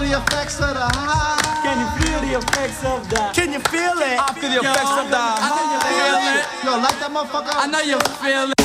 the effects of the high. Can you feel the effects of the? Can you feel it? I feel the effects of the I know you feel it. Yo, like that motherfucker. I know you feel it.